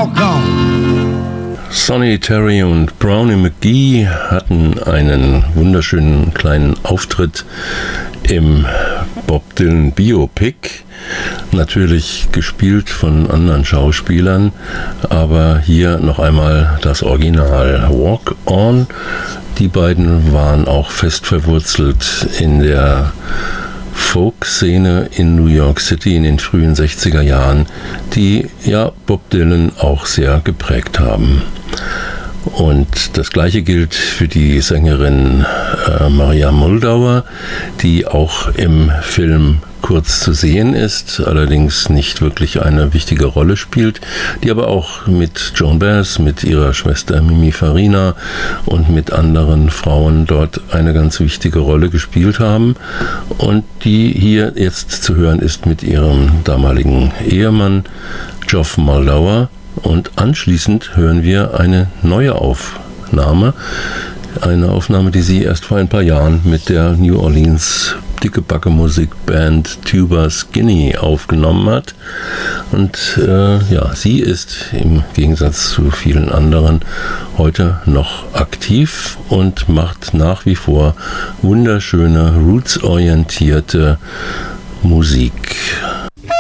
How come? Sonny Terry und Brownie McGhee hatten einen wunderschönen kleinen Auftritt im Bob Dylan Biopic, natürlich gespielt von anderen Schauspielern, aber hier noch einmal das Original Walk On. Die beiden waren auch fest verwurzelt in der Folk-Szene in New York City in den frühen 60er Jahren, die ja Bob Dylan auch sehr geprägt haben. Und das Gleiche gilt für die Sängerin Maria Muldaur, die auch im Film kurz zu sehen ist, allerdings nicht wirklich eine wichtige Rolle spielt, die aber auch mit Joan Baez, mit ihrer Schwester Mimi Farina und mit anderen Frauen dort eine ganz wichtige Rolle gespielt haben und die hier jetzt zu hören ist mit ihrem damaligen Ehemann Geoff Muldaur. Und anschließend hören wir eine neue Aufnahme, die sie erst vor ein paar Jahren mit der New Orleans dicke Backe Musikband Tuba Skinny aufgenommen hat. Und sie ist im Gegensatz zu vielen anderen heute noch aktiv und macht nach wie vor wunderschöne, rootsorientierte Musik.